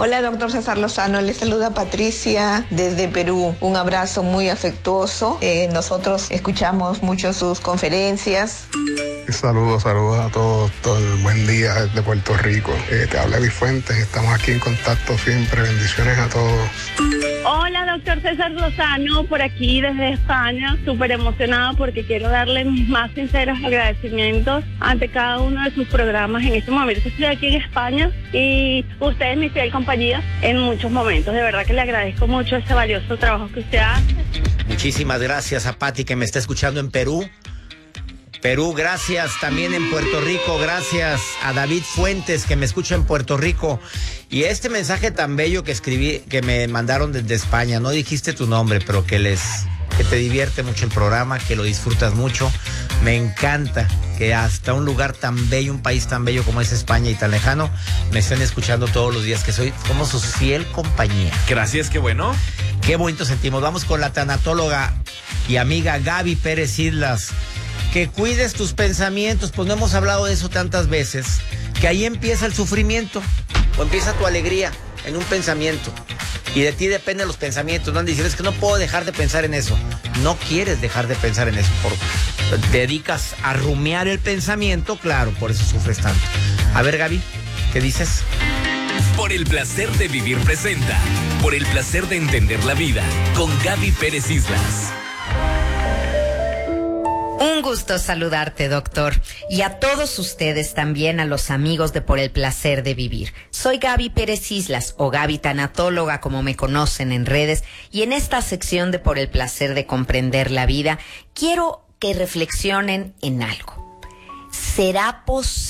Hola, doctor César Lozano, le saluda Patricia desde Perú. Un abrazo muy afectuoso. Nosotros escuchamos mucho sus conferencias. Saludos a todos, todo el buen día desde Puerto Rico. Te habla Eddie Fuentes, estamos aquí en contacto siempre, bendiciones a todos. Hola, doctor César Lozano, por aquí desde España, súper emocionado porque quiero darle mis más sinceros agradecimientos ante cada uno de sus programas. En este momento estoy aquí en España y usted es mi fiel compañía en muchos momentos. De verdad que le agradezco mucho ese valioso trabajo que usted hace. Muchísimas gracias a Pati, que me está escuchando en Perú. Gracias también en Puerto Rico, gracias a David Fuentes que me escucha en Puerto Rico. Y este mensaje tan bello que escribí, que me mandaron desde España, no dijiste tu nombre, pero que te divierte mucho el programa, que lo disfrutas mucho. Me encanta que hasta un lugar tan bello, un país tan bello como es España y tan lejano, me estén escuchando todos los días, que soy como su fiel compañía. Gracias, qué bueno. Qué bonito sentimos. Vamos con la tanatóloga y amiga Gaby Pérez Islas. Que cuides tus pensamientos, pues no hemos hablado de eso tantas veces, que ahí empieza el sufrimiento, o empieza tu alegría en un pensamiento, y de ti dependen los pensamientos. No han de decir, es que no puedo dejar de pensar en eso. No quieres dejar de pensar en eso, porque te dedicas a rumiar el pensamiento, claro, por eso sufres tanto. A ver, Gaby, ¿qué dices? Por el placer de vivir presenta, por el placer de entender la vida, con Gaby Pérez Islas. Un gusto saludarte, doctor. Y a todos ustedes también, a los amigos de Por el Placer de Vivir. Soy Gaby Pérez Islas, o Gaby Tanatóloga, como me conocen en redes. Y en esta sección de Por el Placer de Comprender la Vida, quiero que reflexionen en algo. ¿Será posible